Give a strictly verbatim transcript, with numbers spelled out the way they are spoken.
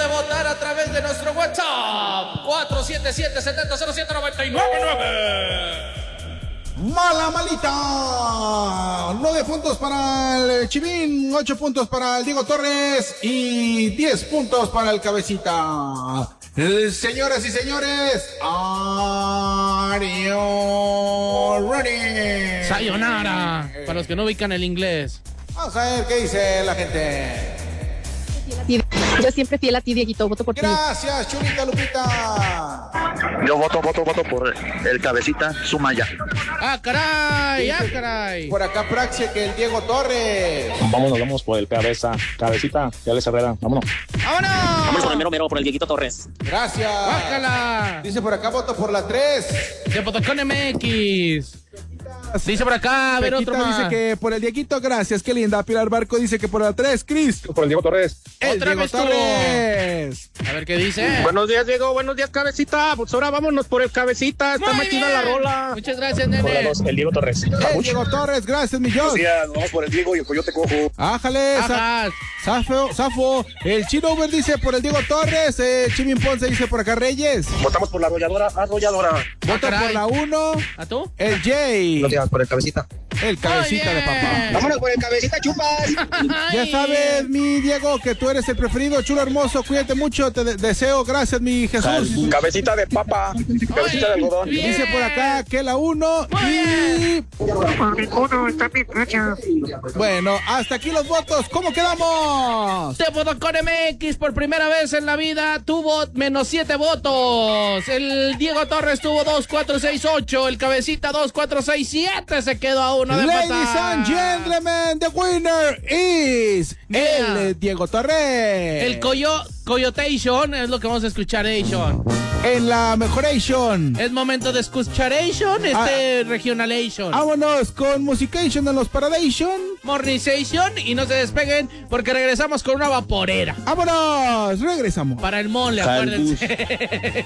puede votar a través de nuestro WhatsApp cuatro siete siete, siete cero cero siete nueve nueve. Mala malita. Nueve puntos para el Chivín, ocho puntos para el Diego Torres y diez puntos para el Cabecita. Eh, señoras y señores, are you ready? Sayonara, para los que no ubican el inglés. Vamos a ver qué dice la gente. Yo siempre fiel a ti, Dieguito, voto por ti. Gracias, Chulita Lupita. Yo voto, voto, voto por el Cabecita Sumaya. ¡Ah, caray! ¡Ah, caray! Por acá Praxia que el Diego Torres. Vámonos, vamos por el Cabeza. Cabecita, ya les Herrera, vámonos. ¡Vámonos! Vamos por el mero mero, por el Dieguito Torres. Gracias. ¡Bájala! Dice por acá, voto por la tres. De Potocón M X. Dice por acá, a ver Pequita otro más. dice que por el Dieguito, gracias, qué linda. Pilar Barco dice que por la tres, Cris. Por el Diego Torres. El Otra Diego vez tú. Torres. A ver qué dice. Buenos días, Diego. Buenos días, Cabecita. Pues ahora vámonos por el Cabecita. Está Muy más chida la bien. rola. Muchas gracias, Por la nene. dos, el Diego Torres. El Diego Torres, gracias, mi Dios. Vamos por el Diego y el Coyote Cojo. Ájale, Ajá. Zafo, Zafo. El Chino Uber dice por el Diego Torres. Eh, Chimín Ponce dice por acá Reyes. Votamos por la arrolladora, arrolladora. Vota caray. por la uno. ¿A tú? El Jay. Buenos días por el Cabecita. El Cabecita Muy de bien. papá. Vámonos por el Cabecita Chupas. Ya Ay. sabes, mi Diego, que tú eres el preferido, chulo hermoso. Cuídate mucho, te de- deseo. Gracias, mi Jesús. Cabecita de papa. Cabecita de algodón. Bien. Dice por acá que la uno. Muy Y bueno, hasta aquí los votos. ¿Cómo quedamos? De Potocón M X por primera vez en la vida tuvo menos siete votos. El Diego Torres tuvo dos, cuatro, seis, ocho. El Cabecita dos, cuatro, seis, siete. Se quedó a uno de Ladies empatar. and gentlemen, the winner is Yeah. el Diego Torres. El Coyo Coyotation es lo que vamos a escuchar, Ation. En la Mejoration. Es momento de escuchar Ation, este Regionalation. Vámonos con Musication en los Paradation. Mornization y no se despeguen porque regresamos con una vaporera. Vámonos, regresamos. Para el mole, acuérdense.